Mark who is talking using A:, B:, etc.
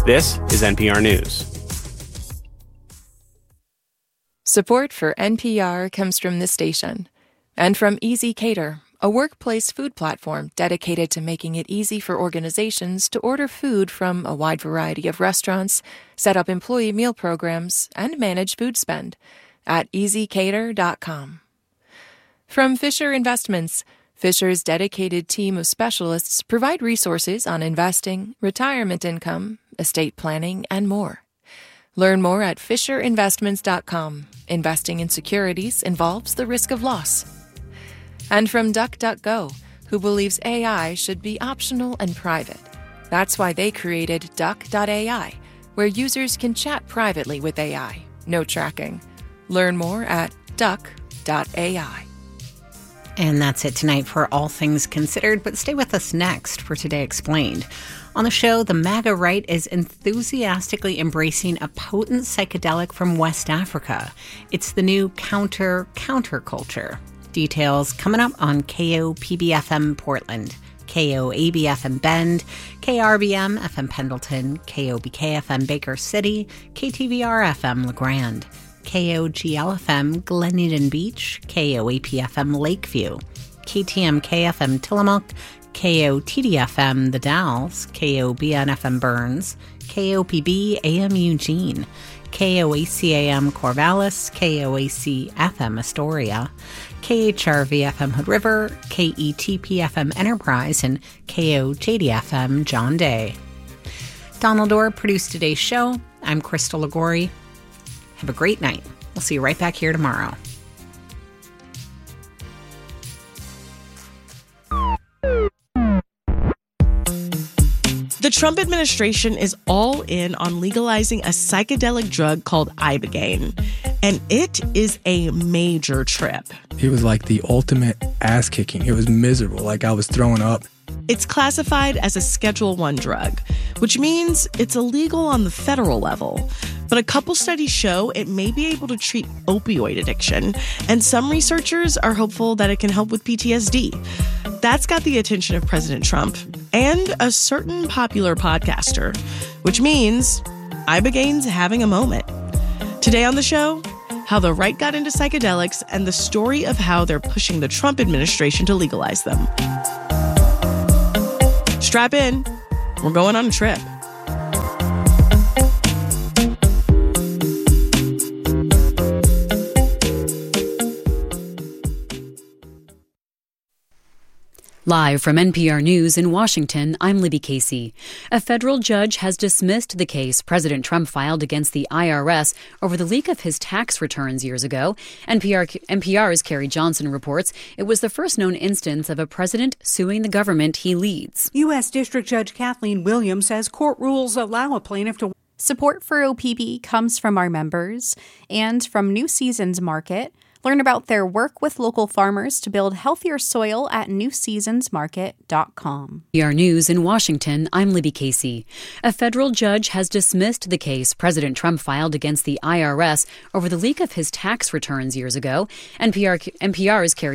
A: This is NPR News.
B: Support for NPR comes from this station and from Easy Cater, a workplace food platform dedicated to making it easy for organizations to order food from a wide variety of restaurants, set up employee meal programs, and manage food spend at easycater.com. From Fisher Investments, Fisher's dedicated team of specialists provide resources on investing, retirement income, estate planning, and more. Learn more at fisherinvestments.com. Investing in securities involves the risk of loss. And from DuckDuckGo, who believes AI should be optional and private. That's why they created Duck.ai, where users can chat privately with AI. No tracking. Learn more at Duck.ai.
C: And that's it tonight for All Things Considered, but stay with us next for Today Explained. On the show, the MAGA right is enthusiastically embracing a potent psychedelic from West Africa. It's the new counterculture. Details coming up on KOPB-FM Portland, KOAB-FM Bend, KRBM FM Pendleton, KOBK-FM Baker City, KTVR-FM LeGrand, KOGL-FM Glenhaven Beach, KOAP-FM Lakeview, KTMK-FM Tillamook, KOTD-FM The Dalles, KOBN-FM Burns, KOPB-AM Eugene, KOAC-AM Corvallis, KOAC-FM Astoria, KHRV-FM Hood River, KETP-FM Enterprise, and KOJD-FM John Day. Donald Orr produced today's show. I'm Crystal Ligori. Have a great night. We'll see you right back here tomorrow.
D: The Trump administration is all in on legalizing a psychedelic drug called Ibogaine, and it is a major trip.
E: It was like the ultimate ass kicking. It was miserable, like I was throwing up.
D: It's classified as a Schedule I drug, which means it's illegal on the federal level. But a couple studies show it may be able to treat opioid addiction, and some researchers are hopeful that it can help with PTSD. That's got the attention of President Trump and a certain popular podcaster, which means Ibogaine's having a moment. Today on the show, how the right got into psychedelics and the story of how they're pushing the Trump administration to legalize them. Strap in. We're going on a trip.
F: Live from NPR News in Washington, I'm Libby Casey. A federal judge has dismissed the case President Trump filed against the IRS over the leak of his tax returns years ago. NPR's Carrie Johnson reports it was the first known instance of a president suing the government he leads.
G: U.S. District Judge Kathleen Williams says court rules allow a plaintiff to...
H: Support for OPB comes from our members and from New Seasons Market. Learn about their work with local farmers to build healthier soil at newseasonsmarket.com.
F: NPR News in Washington, I'm Libby Casey. A federal judge has dismissed the case President Trump filed against the IRS over the leak of his tax returns years ago. NPR's Carrie